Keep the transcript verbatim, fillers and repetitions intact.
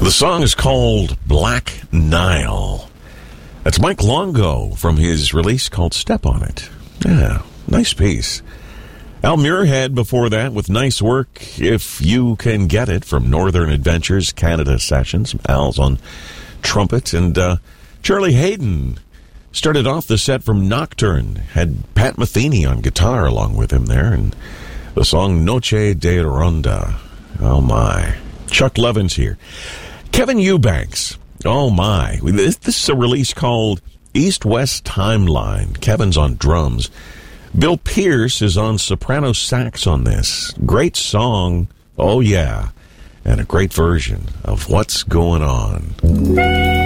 The song is called Black Nile. That's Mike Longo from his release called Step On It. Yeah, nice piece. Al Muirhead before that with nice work, If You Can Get It, from Northern Adventures Canada Sessions. Al's on trumpet. And uh, Charlie Hayden started off the set from Nocturne. Had Pat Metheny on guitar along with him there. And the song Noche de Ronda. Oh, my. Chuck Levin's here. Kevin Eubanks. Oh, my. This, this is a release called East-West Timeline. Kevin's on drums. Bill Pierce is on soprano sax on this. Great song. Oh, yeah. And a great version of What's Going On.